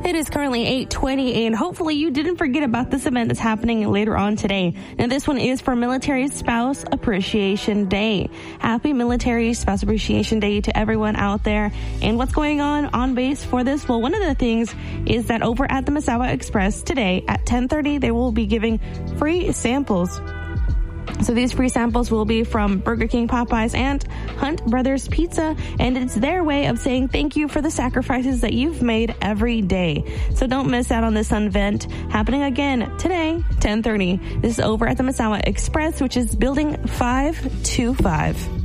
It is currently 8:20, and hopefully you didn't forget about this event that's happening later on today. Now, this one is for Military Spouse Appreciation Day. Happy Military Spouse Appreciation Day to everyone out there. And what's going on base for this? Well, one of the things is that over at the Misawa Express today at 10:30, they will be giving free samples. So these free samples will be from Burger King, Popeyes, and Hunt Brothers Pizza, and it's their way of saying thank you for the sacrifices that you've made every day. So don't miss out on this event happening again today, 10:30. This is over at the Misawa Express, which is building 525.